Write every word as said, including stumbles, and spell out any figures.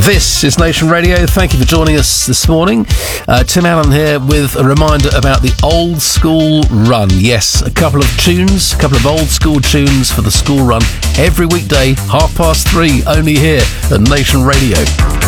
This is Nation Radio. Thank you for joining us this morning. Uh, Tim Allen here with a reminder about the Old School Run. Yes, a couple of tunes, a couple of old school tunes for the school run every weekday, half past three, only here at Nation Radio.